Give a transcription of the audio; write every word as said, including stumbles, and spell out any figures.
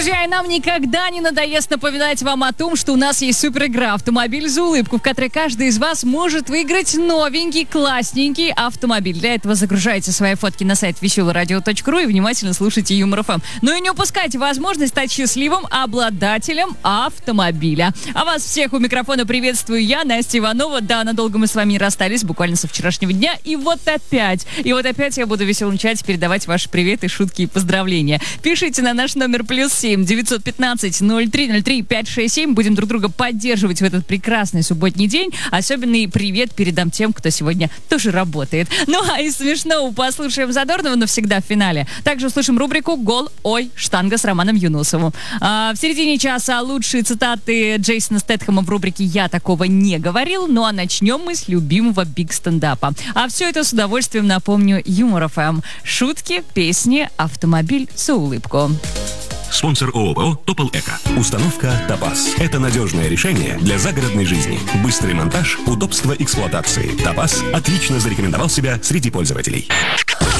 Друзья, и нам никогда не надоест напоминать вам о том, что у нас есть суперигра «Автомобиль за улыбку», в которой каждый из вас может выиграть новенький, классненький автомобиль. Для этого загружайте свои фотки на сайт веселое радио точка ру и внимательно слушайте Юмор ФМ. Ну и не упускайте возможность стать счастливым обладателем автомобиля. А вас всех у микрофона приветствую я, Настя Иванова. Да, надолго мы с вами не расстались, буквально со вчерашнего дня. И вот опять, и вот опять я буду в веселом чате передавать ваши приветы, шутки и поздравления. Пишите на наш номер плюс семь девятьсот пятнадцать ноль три ноль три пять шесть семь. Будем друг друга поддерживать в этот прекрасный субботний день. Особенный привет передам тем, кто сегодня тоже работает. Ну а из смешного послушаем Задорнова, но всегда в финале. Также услышим рубрику «Гол, ой, штанга» с Романом Юнусовым. А, в середине часа лучшие цитаты Джейсона Стэтхэма в рубрике «Я такого не говорил». Ну а начнем мы с любимого биг-стендапа. А все это с удовольствием напомню Юмор ФМ. Шутки, песни, автомобиль за улыбку. Спонсор ООО «Топол Эко». Установка «Топаз». Это надежное решение для загородной жизни. Быстрый монтаж, удобство эксплуатации. «Топаз» отлично зарекомендовал себя среди пользователей.